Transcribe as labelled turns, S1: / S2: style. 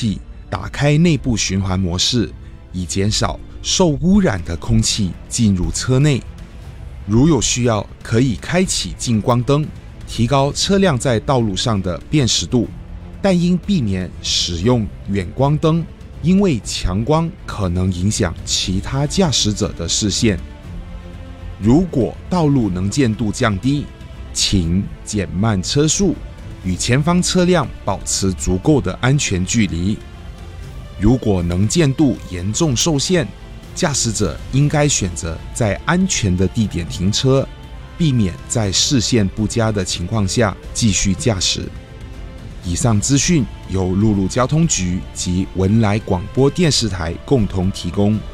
S1: 器打开内部循环模式，以减少受污染的空气进入车内。如有需要，可以开启近光灯，提高车辆在道路上的辨识度，但应避免使用远光灯，因为强光可能影响其他驾驶者的视线。如果道路能见度降低，请减慢车速，与前方车辆保持足够的安全距离。如果能见度严重受限，驾驶者应该选择在安全的地点停车，避免在视线不佳的情况下继续驾驶。以上资讯由陆路交通局及文莱广播电视台共同提供。